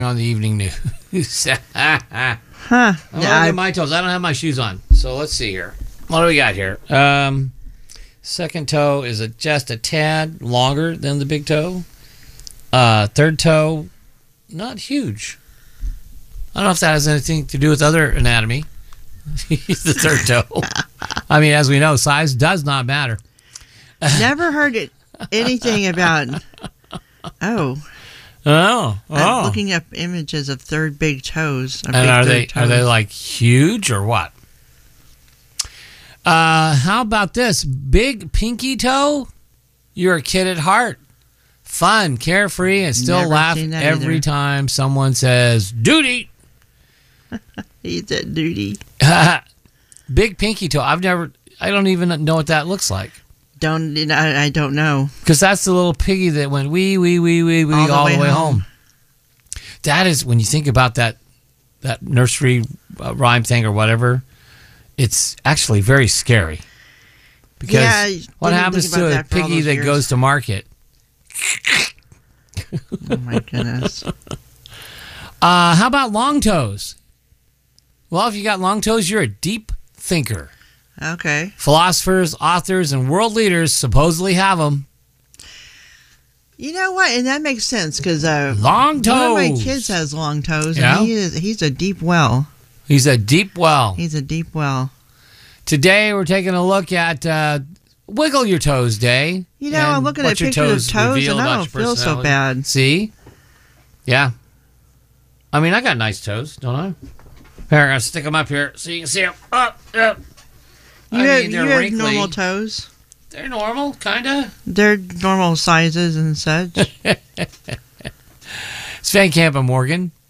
on the evening news. Huh. I'm looking at my toes. I don't have my shoes on. So let's see here. What do we got here? Second toe is just a tad longer than the big toe. Third toe, not huge. I don't know if that has anything to do with other anatomy. The third toe. I mean, as we know, size does not matter. Never heard anything about. Oh. I'm looking up images of third big toes. And are they like huge or what? How about this? Big pinky toe? You're a kid at heart. Fun, carefree, and still laugh every time someone says duty. He said duty. Big pinky toe. I don't even know what that looks like. I don't know. Because that's the little piggy that went wee all the way home. That is, when you think about that nursery rhyme thing or whatever, it's actually very scary. Because what happens to a piggy that goes to market? Oh my goodness. How about long toes? Well, if you got long toes, you're a deep thinker. Okay. Philosophers, authors, and world leaders supposedly have them. You know what? And that makes sense because long toes. One of my kids has long toes. Yeah? And he's a deep well. He's a deep well. He's a deep well. Today we're taking a look at Wiggle Your Toes Day. You know, I'm looking at pictures of toes and I don't feel so bad. See? Yeah. I mean, I got nice toes, don't I? Here, I'm going to stick them up here so you can see them. Up. You have normal toes? They're normal, kind of. They're normal sizes and such. It's Van Camp and Morgan.